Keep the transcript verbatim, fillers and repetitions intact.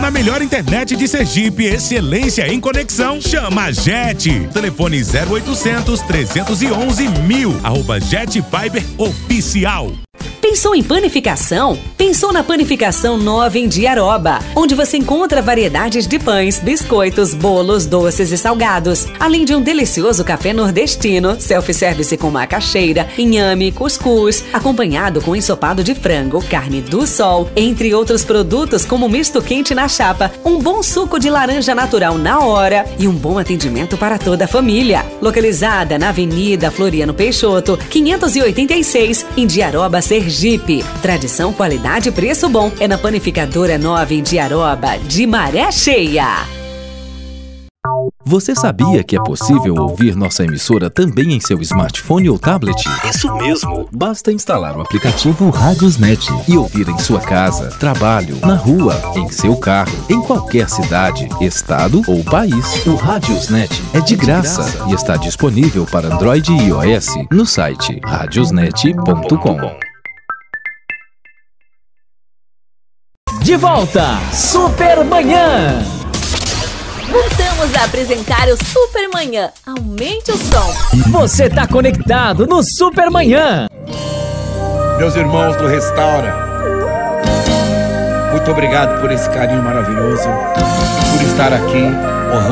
a melhor internet de Sergipe, excelência em conexão. Chama a Jet. Telefone zero oitocentos, trezentos e onze, mil. Arroba Jet Fiber Oficial. Pensou em panificação? Pensou na Panificação Nova em Diaroba, onde você encontra variedades de pães, biscoitos, bolos, doces e salgados, além de um delicioso café nordestino, self-service com macaxeira, inhame, cuscuz, acompanhado com ensopado de frango, carne do sol, entre outros produtos como misto quente na chapa, um bom suco de laranja natural na hora e um bom atendimento para toda a família. Localizada na Avenida Floriano Peixoto, quinhentos e oitenta e seis, em Diaroba, Sergipe. Tradição, qualidade e preço bom é na Panificadora Nova em Diaroba, de Maré Cheia. Você sabia que é possível ouvir nossa emissora também em seu smartphone ou tablet? Isso mesmo! Basta instalar o aplicativo Radiosnet e ouvir em sua casa, trabalho, na rua, em seu carro, em qualquer cidade, estado ou país. O Radiosnet é de graça e está disponível para Android e iOS no site radiosnet ponto com. De volta, Supermanhã. Voltamos a apresentar o Supermanhã. Aumente o som. Você tá conectado no Supermanhã. Meus irmãos do Restaura, muito obrigado por esse carinho maravilhoso, por estar aqui.